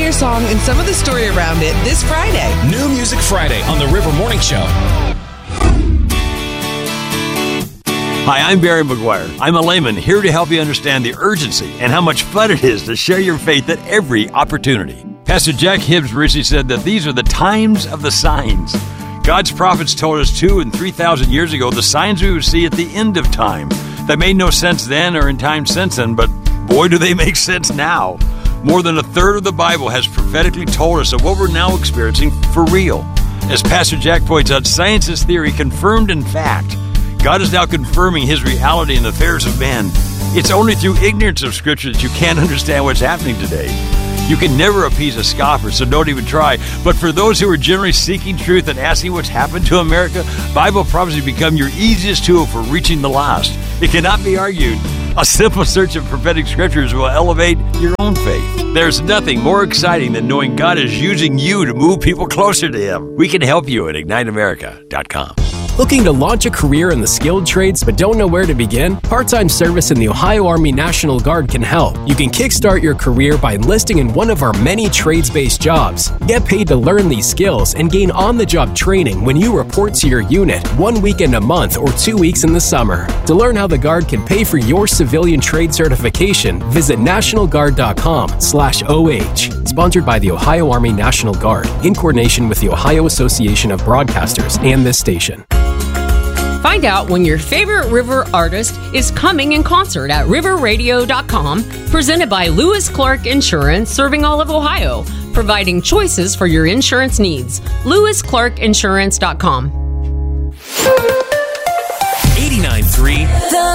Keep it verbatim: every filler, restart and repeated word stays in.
your song and some of the story around it this Friday. New Music Friday on the River Morning Show. Hi, I'm Barry McGuire. I'm a layman here to help you understand the urgency and how much fun it is to share your faith at every opportunity. Pastor Jack Hibbs recently said that these are the times of the signs. God's prophets told us two and three thousand years ago the signs we would see at the end of time. That made no sense then or in time since then, but boy, do they make sense now. More than a third of the Bible has prophetically told us of what we're now experiencing for real. As Pastor Jack points out, science is theory confirmed in fact. God is now confirming His reality in the affairs of men. It's only through ignorance of Scripture that you can't understand what's happening today. You can never appease a scoffer, so don't even try. But for those who are generally seeking truth and asking what's happened to America, Bible prophecy become your easiest tool for reaching the lost. It cannot be argued. A simple search of prophetic scriptures will elevate your own faith. There's nothing more exciting than knowing God is using you to move people closer to Him. We can help you at ignite america dot com. Looking to launch a career in the skilled trades but don't know where to begin? Part-time service in the Ohio Army National Guard can help. You can kickstart your career by enlisting in one of our many trades-based jobs. Get paid to learn these skills and gain on-the-job training when you report to your unit one weekend a month or two weeks in the summer. To learn how the Guard can pay for your civilian trade certification, visit national guard dot com slash O H. Sponsored by the Ohio Army National Guard in coordination with the Ohio Association of Broadcasters and this station. Find out when your favorite river artist is coming in concert at river radio dot com, presented by Lewis Clark Insurance, serving all of Ohio, providing choices for your insurance needs. lewis clark insurance dot com. eighty-nine point three